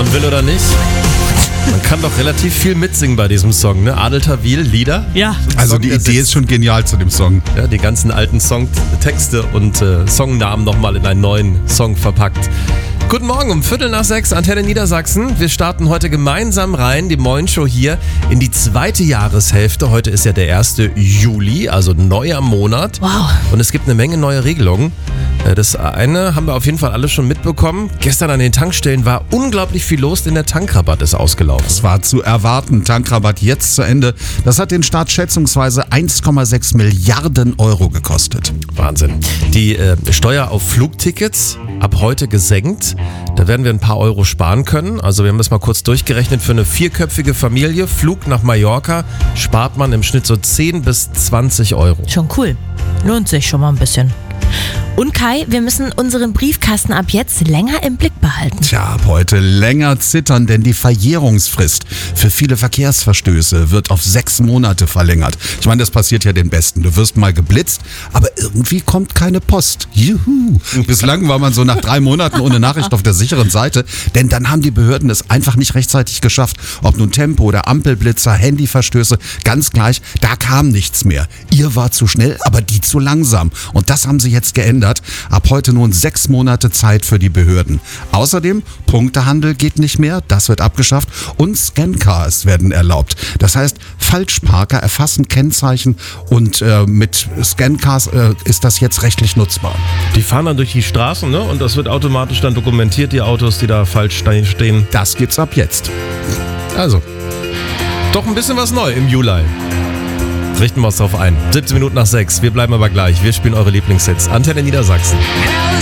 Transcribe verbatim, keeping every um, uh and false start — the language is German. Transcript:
man will oder nicht. Man kann doch relativ viel mitsingen bei diesem Song, ne? Adel Tawil, Lieder. Ja. Also die Idee ist schon genial zu dem Song. Ja, die ganzen alten Songtexte und äh, Songnamen nochmal in einen neuen Song verpackt. Guten Morgen, um Viertel nach sechs, Antenne Niedersachsen. Wir starten heute gemeinsam rein, die Morning-Show hier, in die zweite Jahreshälfte. Heute ist ja der erste Juli, also neuer Monat. Wow. Und es gibt eine Menge neue Regelungen. Das eine haben wir auf jeden Fall alle schon mitbekommen. Gestern an den Tankstellen war unglaublich viel los, denn der Tankrabatt ist ausgelaufen. Es war zu erwarten. Tankrabatt jetzt zu Ende. Das hat den Staat schätzungsweise eins Komma sechs Milliarden Euro gekostet. Wahnsinn. Die äh, Steuer auf Flugtickets ab heute gesenkt. Da werden wir ein paar Euro sparen können. Also wir haben das mal kurz durchgerechnet. Für eine vierköpfige Familie, Flug nach Mallorca, spart man im Schnitt so zehn bis zwanzig Euro. Schon cool. Lohnt sich schon mal ein bisschen. Und Kai, wir müssen unseren Briefkasten ab jetzt länger im Blick behalten. Tja, ab heute länger zittern, denn die Verjährungsfrist für viele Verkehrsverstöße wird auf sechs Monate verlängert. Ich meine, das passiert ja den Besten. Du wirst mal geblitzt, aber irgendwie kommt keine Post. Juhu! Bislang war man so nach drei Monaten ohne Nachricht auf der sicheren Seite, denn dann haben die Behörden es einfach nicht rechtzeitig geschafft. Ob nun Tempo oder Ampelblitzer, Handyverstöße, ganz gleich, da kam nichts mehr. Ihr war zu schnell, aber die zu langsam. Und das haben sie jetzt geändert. Ab heute nun sechs Monate Zeit für die Behörden. Außerdem, Punktehandel geht nicht mehr, das wird abgeschafft und Scancars werden erlaubt. Das heißt, Falschparker erfassen Kennzeichen und äh, mit Scancars äh, ist das jetzt rechtlich nutzbar. Die fahren dann durch die Straßen, ne? Und das wird automatisch dann dokumentiert, die Autos, die da falsch stehen. Das gibt's ab jetzt. Also, doch ein bisschen was neu im Juli. Richten wir uns drauf ein. siebzehn Minuten nach sechs. Wir bleiben aber gleich. Wir spielen eure Lieblingshits. Antenne Niedersachsen.